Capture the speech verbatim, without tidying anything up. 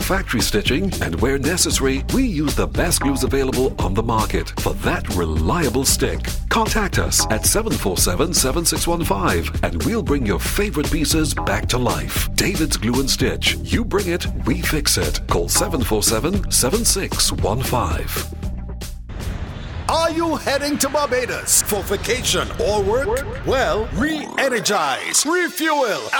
factory stitching, and where necessary, we use the best glues available on the market for that reliable stick. Contact us at seven four seven, seven six one five and we'll bring your favorite pieces back to life. David's Glue and Stitch. You bring it, we fix it. Call seven four seven, seven six one five. Are you heading to Barbados for vacation or work? Well, re-energize, refuel,